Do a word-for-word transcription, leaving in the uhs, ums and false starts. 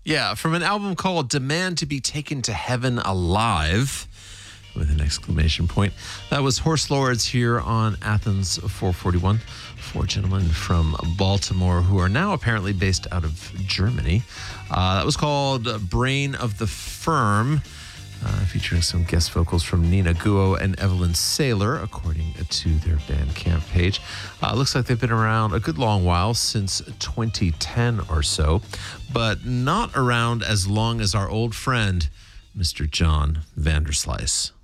Yeah, from an album called Demand to be Taken to Heaven Alive, with an exclamation point. That was Horse Lords here on Athens four forty-one. Four gentlemen from Baltimore who are now apparently based out of Germany. Uh, that was called Brain of the Firm, uh, featuring some guest vocals from Nina Guo and Evelyn Saylor, according to their Bandcamp page. Uh, looks like they've been around a good long while, since twenty ten or so, but not around as long as our old friend, Mister John Vanderslice.